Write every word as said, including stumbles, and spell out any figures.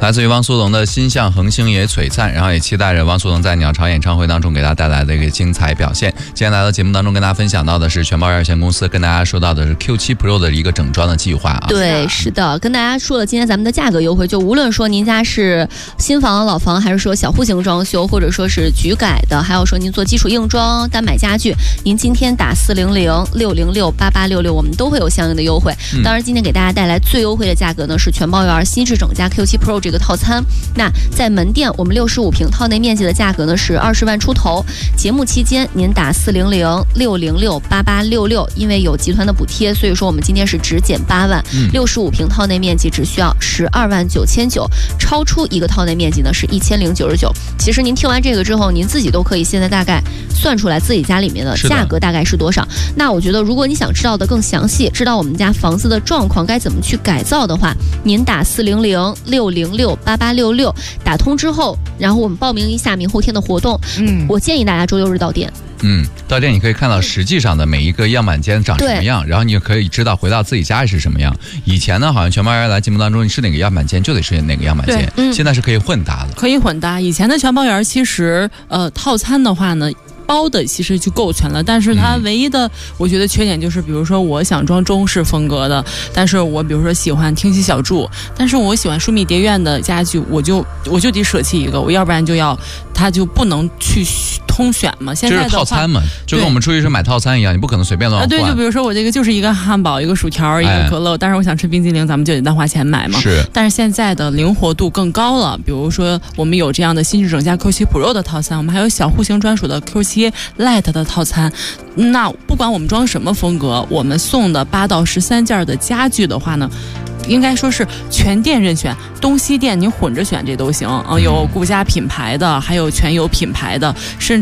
来自于汪苏泷的心向恒星也璀璨，然后也期待着汪苏泷在鸟巢演唱会当中给大家带来的一个精彩表现。今天来到节目当中跟大家分享到的是全包有限公司跟大家说到的是 Q 七 Pro 的一个整装的计划啊。 对，是的，跟大家说了今天咱们的价格优惠，就无论说您家是新房老房，还是说小户型装修，或者说是局改的，还有说您做基础硬装单买家具，您今天打四零零六零六八八六六，我们都会有相应的优惠。嗯、当然今天给大家带来最优惠的价格呢是全包圆新智整加 Q 七 Pro 这个套餐。那在门店我们六十五平套内面积的价格呢是二十万出头，节目期间您打四零零六零六八八六六，因为有集团的补贴，所以说我们今天是只减八万，六十五平套内面积只需要十二万九千九，超出一个套内面积呢是一千零九十九。其实您听完这个之后，您自己都可以现在大概算出来自己家里面的价格大概是多少。那我觉得如果你想知道的更详细，知道我们家房子的状况该怎么去改造的话，您打四零零六零六八八六六，打通之后，然后我们报名一下明后天的活动。嗯，我建议大家周六日到店。 嗯，到店你可以看到实际上的每一个样板间长什么样，然后你就可以知道回到自己家是什么样。以前呢，好像全包圆来节目当中，你是哪个样板间就得是哪个样板间，嗯、现在是可以混搭的， 可以混搭。以前的全包圆其实呃套餐的话呢，包的其实就够全了，但是它唯一的、嗯、我觉得缺点就是，比如说我想装中式风格的，但是我比如说喜欢厅西小筑，但是我喜欢舒米蝶苑的家具，我就我就得舍弃一个，我要不然就要它就不能去通选嘛。现在的这是套餐嘛，就跟我们出去是买套餐一样，你不可能随便乱换。 啊，对，就比如说我这个就是一个汉堡，一个薯条，一个可乐，哎、但是我想吃冰激凌，咱们就得单花钱买嘛。 是。 但是现在的灵活度更高了，比如说我们有这样的新智整加 Q 七 Pro 的套餐，我们还有小户型专属的 Q 七 Lite 的套餐。那不管我们装什么风格，我们送的八到十三件的家具的话呢，应该说是全店任选，东西店你混着选这都行啊、嗯，有顾家品牌的，还有全友品牌的，甚至